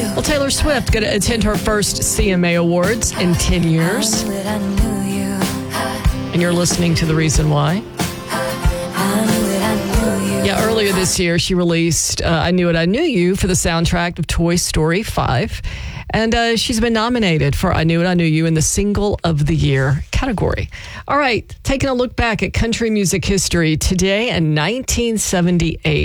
Well, Taylor Swift going to attend her first CMA Awards in 10 years. And you're listening to The Reason Why. Yeah, earlier this year, she released I Knew It, I Knew You for the soundtrack of Toy Story 5. And she's been nominated for I Knew It, I Knew You in the Single of the Year category. All right, taking a look back at country music history today in 1978.